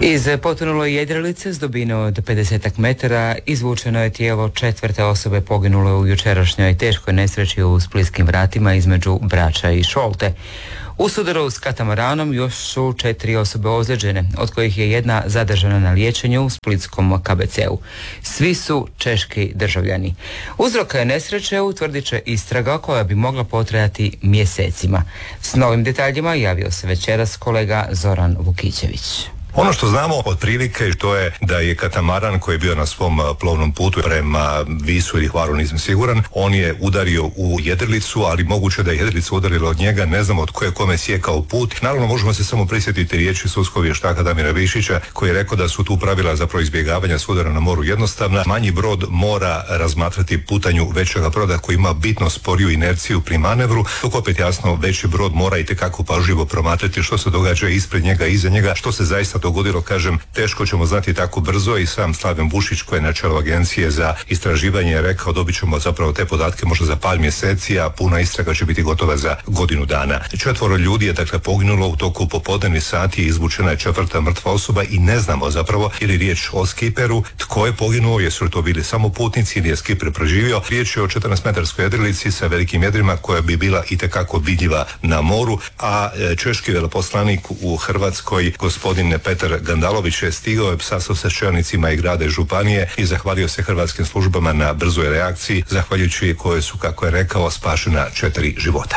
Iz potonule jedrilice s dubine od 50 metara izvučeno je tijelo 4. osobe poginule u jučerašnjoj teškoj nesreći u Splitskim vratima između Brača i Šolte. U sudaru s katamaranom još su 4 osobe ozlijeđene, od kojih je jedna zadržana na liječenju u splitskom KBC-u. Svi su češki državljani. Uzrok nesreće utvrdit će istraga koja bi mogla potrajati mjesecima. S novim detaljima javio se večeras kolega Zoran Vukićević. Ono što znamo otprilike to je da je katamaran koji je bio na svom plovnom putu prema Visu ili Hvaru, nisam siguran, on je udario u jedrilicu, ali moguće da je jedrilica udarila od njega, ne znamo od koje kome sjekao put. Naravno, možemo se samo prisjetiti riječi sudskog vještaka Damira Višića koji je rekao da su tu pravila za izbjegavanja sudara na moru jednostavna. Manji brod mora razmatrati putanju većega broda koji ima bitno sporiju inerciju pri manevru, dok opet jasno veći brod mora itekako pažljivo promatrati što se događa ispred njega, iza njega, što se zaista dogodilo, kažem, teško ćemo znati tako brzo. I sam Slaven Bušić koji je na čelu agencije za istraživanje je rekao dobit ćemo zapravo te podatke možda za par mjeseci, a puna istraga će biti gotova za godinu dana. 4 ljudi je dakle poginulo u toku popodnevnih sati, izvučena je 4. mrtva osoba i ne znamo zapravo je li riječ o skiperu, tko je poginuo, jesu li to bili samo putnici ili je skiper preživio. Riječ je o 14-metarskoj jedrilici sa velikim jedrima koja bi bila itekako vidljiva na moru, a češki veleposlanik u Hrvatskoj, gospodin Petar Gandalović, je stigao, je sastao se s čelnicima i grada i županije i zahvalio se hrvatskim službama na brzoj reakciji, zahvaljujući koje su, kako je rekao, spašena 4 života.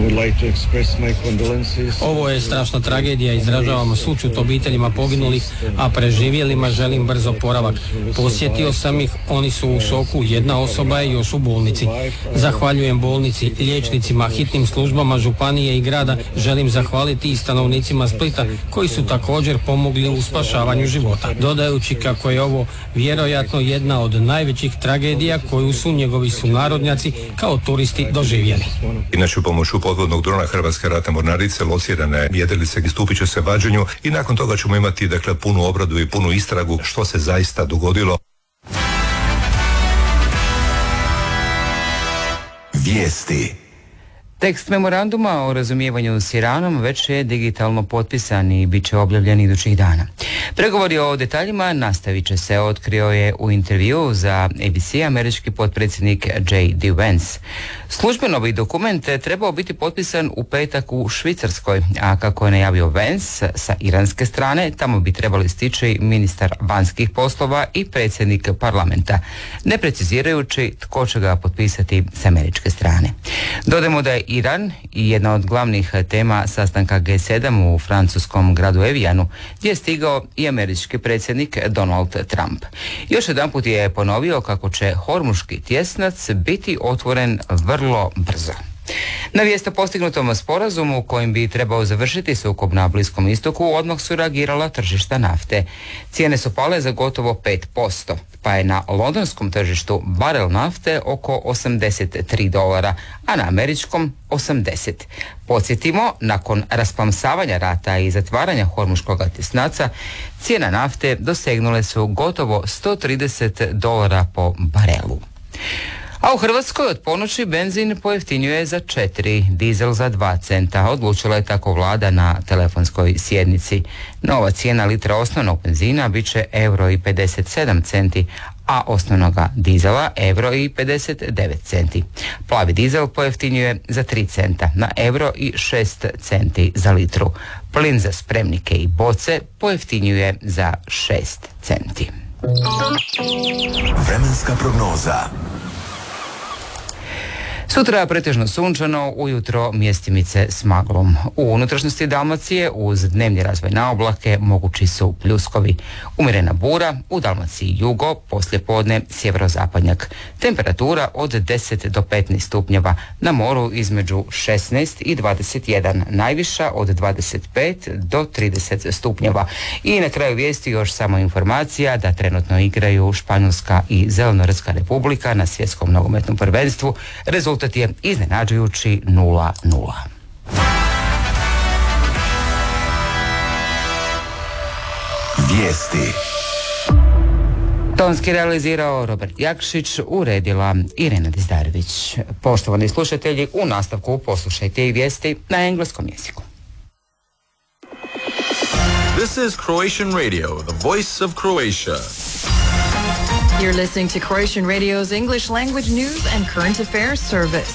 Ovo je strašna tragedija, izražavam sućut obiteljima poginulih, a preživjelima želim brzo oporavak. Posjetio sam ih, oni su u šoku, jedna osoba je još u bolnici. Zahvaljujem bolnici, liječnicima, hitnim službama županije i grada, želim zahvaliti i stanovnicima Splita koji su također pomogli u spašavanju života, dodajući kako je ovo vjerojatno jedna od najvećih tragedija koju su njegovi sunarodnjaci kao turisti doživjeli. Inače, pomoću podvodnog drona Hrvatske ratne mornarice locirane jedrilice pristupit će se vađenju i nakon toga ćemo imati dakle punu obradu i punu istragu što se zaista dogodilo. Vijesti. Tekst memoranduma o razumijevanju s Iranom već je digitalno potpisan i bit će objavljen idućih dana. Pregovori o detaljima nastavit će se, otkrio je u intervju za ABC američki potpredsjednik J.D. Vance. Službeno bi dokument trebao biti potpisan u petak u Švicarskoj, a kako je najavio Vance, sa iranske strane tamo bi trebali stići ministar vanjskih poslova i predsjednik parlamenta, ne precizirajući tko će ga potpisati s američke strane. Dodajmo da je Iran i jedna od glavnih tema sastanka G7 u francuskom gradu Evijanu, gdje je stigao i američki predsjednik Donald Trump. Još jedanput je ponovio kako će Hormuški tjesnac biti otvoren vrlo brzo. Na vijest o postignutom sporazumu kojim bi trebao završiti sukob na Bliskom istoku odmah su reagirala tržišta nafte. Cijene su pale za gotovo 5%, pa je na londonskom tržištu barel nafte oko $83, a na američkom 80. Podsjetimo, nakon rasplamsavanja rata i zatvaranja Hormuškog tjesnaca, cijena nafte dosegnule su gotovo $130 po barelu. A u Hrvatskoj od ponoći benzin pojeftinjuje za 4, dizel za 2 centa. Odlučila je tako vlada na telefonskoj sjednici. Nova cijena litra osnovnog benzina bit će €1,57, a osnovnoga dizela €1,59. Plavi dizel pojeftinjuje za 3 centa na €1,06 za litru. Plin za spremnike i boce pojeftinjuje za 6 centi. Vremenska prognoza. Sutra pretežno sunčano, ujutro mjestimice s maglom. U unutrašnjosti Dalmacije uz dnevni razvoj na oblake mogući su pljuskovi. Umjerena bura, u Dalmaciji jugo, poslijepodne sjeverozapadnjak. Temperatura od 10 do 15 stupnjeva, na moru između 16 i 21, najviša od 25 do 30 stupnjeva. I na kraju vijesti još samo informacija da trenutno igraju Španjolska i Zelenortska republika na svjetskom nogometnom prvenstvu. Rezultat je iznenađujući 0:0. Vijesti. Tonski realizirao Robert Jakšić, uredila Irena Dizdarević. Poštovani slušatelji, u nastavku poslušajte i vijesti na engleskom jeziku. This is Croatian Radio, the voice of Croatia. You're listening to Croatian Radio's English language news and current affairs service.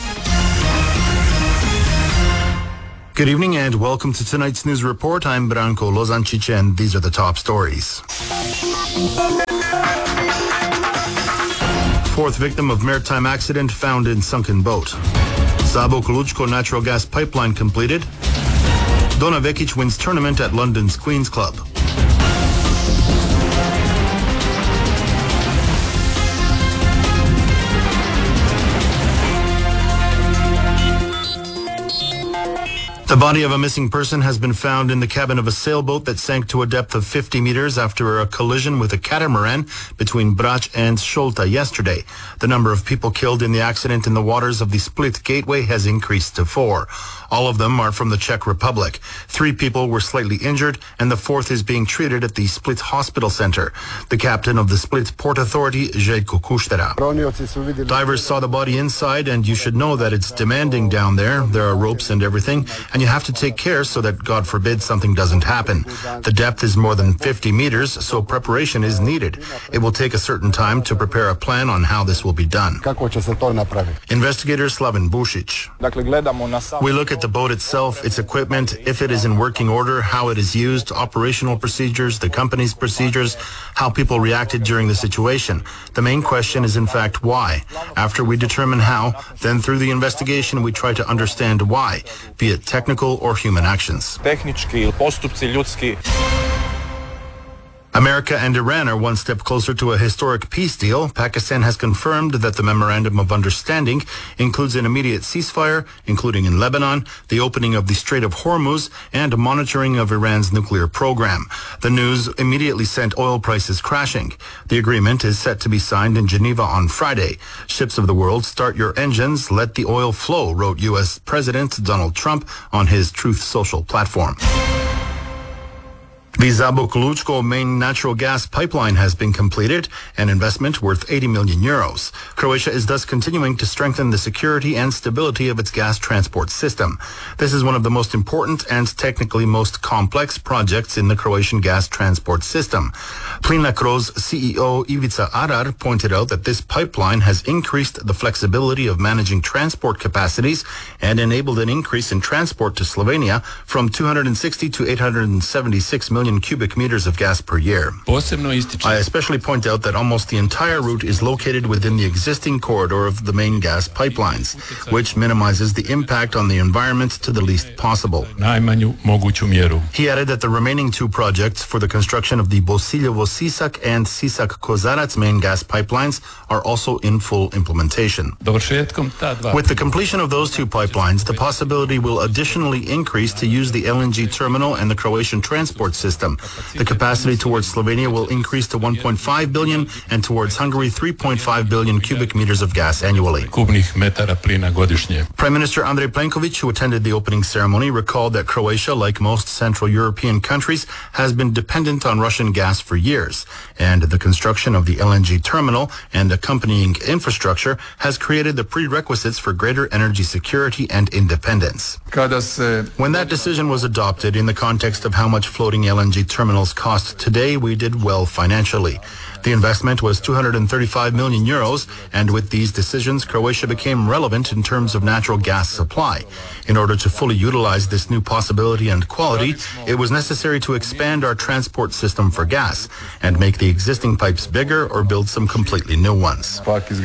Good evening and welcome to tonight's news report. I'm Branko Lozancic and these are the top stories. Fourth victim of maritime accident found in sunken boat. Zabok-Lučko natural gas pipeline completed. Dona Vekic wins tournament at London's Queen's Club. The body of a missing person has been found in the cabin of a sailboat that sank to a depth of 50 meters after a collision with a catamaran between Brač and Šolta yesterday. The number of people killed in the accident in the waters of the Split Gateway has increased to 4. All of them are from the Czech Republic. 3 people were slightly injured, and the 4th is being treated at the Split Hospital Center. The captain of the Split Port Authority, Željko Kuštera. Divers saw the body inside, and you should know that it's demanding down there. There are ropes and everything, and you have to take care so that, God forbid, something doesn't happen. The depth is more than 50 meters, so preparation is needed. It will take a certain time to prepare a plan on how this will be done. Investigator Slaven Bušić. We look at the boat itself, its equipment, if it is in working order, how it is used, operational procedures, the company's procedures, how people reacted during the situation. The main question is in fact why. After we determine how, then through the investigation we try to understand why, be it technical or human actions. America and Iran are one step closer to a historic peace deal. Pakistan has confirmed that the Memorandum of Understanding includes an immediate ceasefire, including in Lebanon, the opening of the Strait of Hormuz, and monitoring of Iran's nuclear program. The news immediately sent oil prices crashing. The agreement is set to be signed in Geneva on Friday. Ships of the world, start your engines, let the oil flow, wrote U.S. President Donald Trump on his Truth Social platform. The Zabok-Lučko main natural gas pipeline has been completed, an investment worth 80 million euros. Croatia is thus continuing to strengthen the security and stability of its gas transport system. This is one of the most important and technically most complex projects in the Croatian gas transport system. Plinacro's CEO Ivica Arar pointed out that this pipeline has increased the flexibility of managing transport capacities and enabled an increase in transport to Slovenia from 260 to 876 million cubic meters of gas per year. I especially point out that almost the entire route is located within the existing corridor of the main gas pipelines, which minimizes the impact on the environment to the least possible. He added that the remaining 2 projects for the construction of the Bosiljevo-Sisak and Sisak-Kozarac main gas pipelines are also in full implementation. With the completion of those 2 pipelines, the possibility will additionally increase to use the LNG terminal and the Croatian transport system. The capacity towards Slovenia will increase to 1.5 billion and towards Hungary 3.5 billion cubic meters of gas annually. Prime Minister Andrej Plenković, who attended the opening ceremony, recalled that Croatia, like most Central European countries, has been dependent on Russian gas for years, and the construction of the LNG terminal and accompanying infrastructure has created the prerequisites for greater energy security and independence. When that decision was adopted in the context of how much floating LNG terminals cost today, we did well financially. The investment was 235 million euros, and with these decisions, Croatia became relevant in terms of natural gas supply. In order to fully utilize this new possibility and quality, it was necessary to expand our transport system for gas and make the existing pipes bigger or build some completely new ones.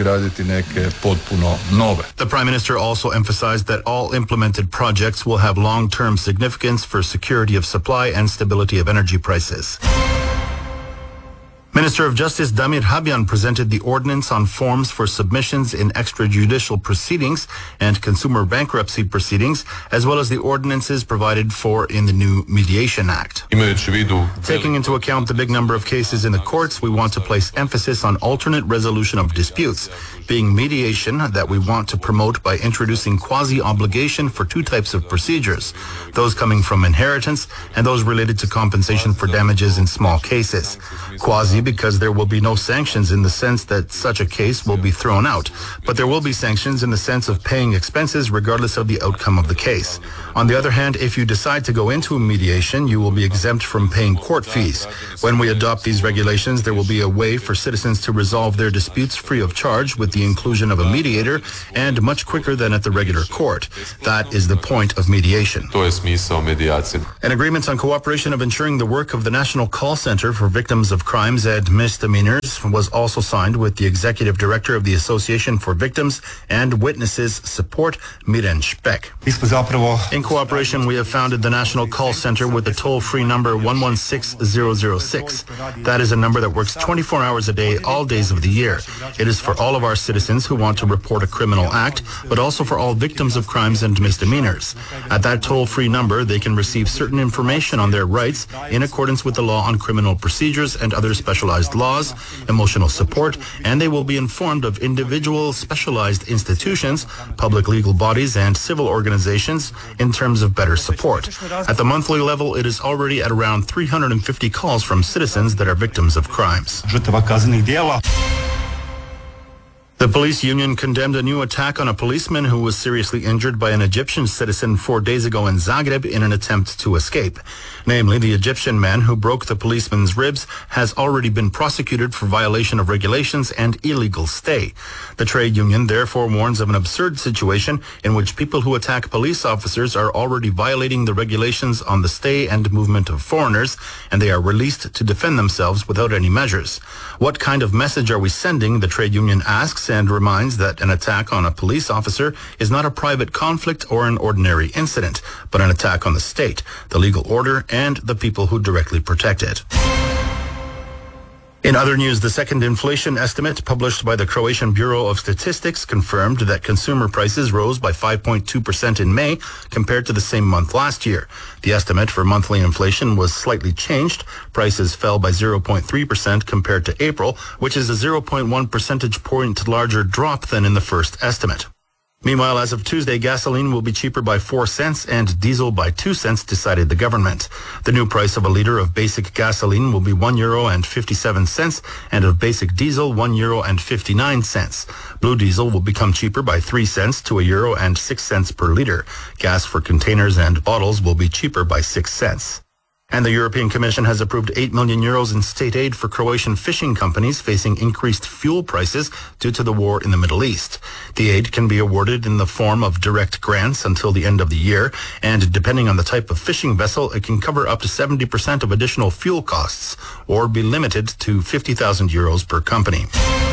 The Prime Minister also emphasized that all implemented projects will have long-term significance for security of supply and stability of energy prices. Minister of Justice Damir Habjan presented the ordinance on forms for submissions in extrajudicial proceedings and consumer bankruptcy proceedings, as well as the ordinances provided for in the new Mediation Act. Taking into account the big number of cases in the courts, we want to place emphasis on alternate resolution of disputes, being mediation that we want to promote by introducing quasi-obligation for 2 types of procedures, those coming from inheritance and those related to compensation for damages in small cases. Quasi because there will be no sanctions in the sense that such a case will be thrown out, but there will be sanctions in the sense of paying expenses regardless of the outcome of the case. On the other hand, if you decide to go into a mediation, you will be exempt from paying court fees. When we adopt these regulations, there will be a way for citizens to resolve their disputes free of charge with the inclusion of a mediator and much quicker than at the regular court. That is the point of mediation. An agreement on cooperation of ensuring the work of the National Call Center for Victims of Crimes and Misdemeanors was also signed with the Executive Director of the Association for Victims and Witnesses Support, Miren Špek. In cooperation, we have founded the National Call Center with the toll-free number 116006. That is a number that works 24 hours a day, all days of the year. It is for all of our citizens who want to report a criminal act, but also for all victims of crimes and misdemeanors. At that toll-free number, they can receive certain information on their rights in accordance with the law on criminal procedures and other specialized laws, emotional support, and they will be informed of individual specialized institutions, public legal bodies, and civil organizations in terms of better support. At the monthly level, it is already at around 350 calls from citizens that are victims of crimes. The police union condemned a new attack on a policeman who was seriously injured by an Egyptian citizen 4 days ago in Zagreb in an attempt to escape. Namely, the Egyptian man who broke the policeman's ribs has already been prosecuted for violation of regulations and illegal stay. The trade union therefore warns of an absurd situation in which people who attack police officers are already violating the regulations on the stay and movement of foreigners, and they are released to defend themselves without any measures. What kind of message are we sending, the trade union asks, and reminds that an attack on a police officer is not a private conflict or an ordinary incident, but an attack on the state, the legal order, and the people who directly protect it. In other news, the second inflation estimate published by the Croatian Bureau of Statistics confirmed that consumer prices rose by 5.2% in May compared to the same month last year. The estimate for monthly inflation was slightly changed. Prices fell by 0.3% compared to April, which is a 0.1 percentage point larger drop than in the first estimate. Meanwhile, as of Tuesday, gasoline will be cheaper by 4 cents and diesel by 2 cents, decided the government. The new price of a litre of basic gasoline will be €1.57 and of basic diesel €1.59. Blue diesel will become cheaper by 3 cents to €1.06 per litre. Gas for containers and bottles will be cheaper by 6 cents. And the European Commission has approved €8 million in state aid for Croatian fishing companies facing increased fuel prices due to the war in the Middle East. The aid can be awarded in the form of direct grants until the end of the year, and depending on the type of fishing vessel, it can cover up to 70% of additional fuel costs or be limited to €50,000 per company.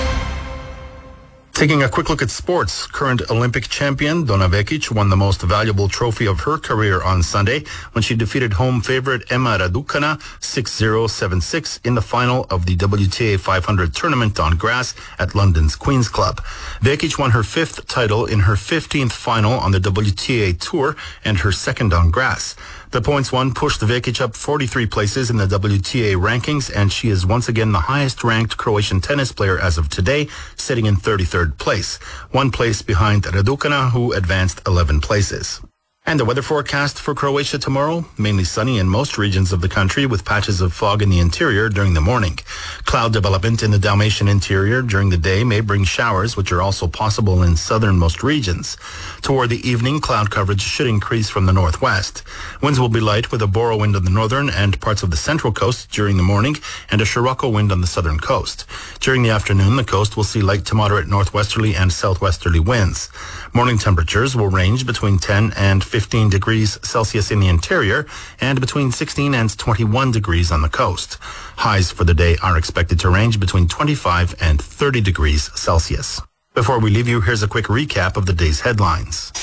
Taking a quick look at sports, current Olympic champion Donna Vekic won the most valuable trophy of her career on Sunday when she defeated home favorite Emma Raducanu 6-0, 7-6 in the final of the WTA 500 tournament on grass at London's Queen's Club. Vekic won her 5th title in her 15th final on the WTA Tour and her 2nd on grass. The points won pushed Vekic up 43 places in the WTA rankings, and she is once again the highest-ranked Croatian tennis player as of today, sitting in 33rd place, 1 place behind Raducanu, who advanced 11 places. And the weather forecast for Croatia tomorrow, mainly sunny in most regions of the country with patches of fog in the interior during the morning. Cloud development in the Dalmatian interior during the day may bring showers, which are also possible in southernmost regions. Toward the evening, cloud coverage should increase from the northwest. Winds will be light with a boro wind on the northern and parts of the central coast during the morning and a sirocco wind on the southern coast. During the afternoon, the coast will see light to moderate northwesterly and southwesterly winds. Morning temperatures will range between 10 and 15 degrees Celsius in the interior and between 16 and 21 degrees on the coast. Highs for the day are expected to range between 25 and 30 degrees Celsius. Before we leave you, here's a quick recap of the day's headlines.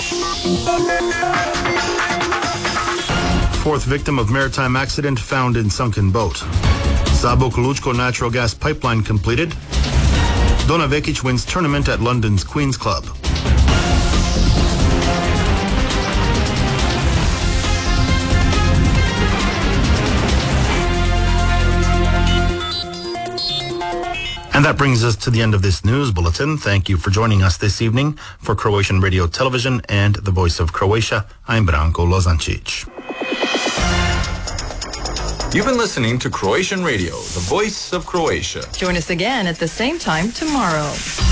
4th victim of maritime accident found in sunken boat. Zabok-Lučko natural gas pipeline completed. Donna Vekic wins tournament at London's Queen's Club. And that brings us to the end of this news bulletin. Thank you for joining us this evening. For Croatian Radio Television and the Voice of Croatia, I'm Branko Lozancic. You've been listening to Croatian Radio, the voice of Croatia. Join us again at the same time tomorrow.